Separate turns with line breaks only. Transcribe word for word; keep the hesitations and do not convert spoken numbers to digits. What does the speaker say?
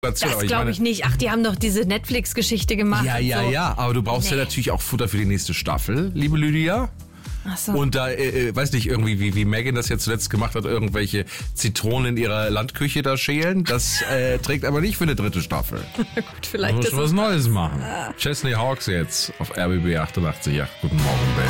Das
glaube ich nicht. Ach, die haben doch diese Netflix-Geschichte gemacht.
Ja, ja,
so.
ja. Aber du brauchst nee. ja natürlich auch Futter für die nächste Staffel, liebe Lydia.
Ach so.
Und da, äh, weiß nicht, irgendwie, wie, wie Megan das jetzt zuletzt gemacht hat, irgendwelche Zitronen in ihrer Landküche da schälen. Das äh, trägt aber nicht für eine dritte Staffel.
Gut, vielleicht
muss was Neues machen. Ah. Chesney Hawks jetzt auf R B B achtundachtzig Komma acht. Guten Morgen, Baby.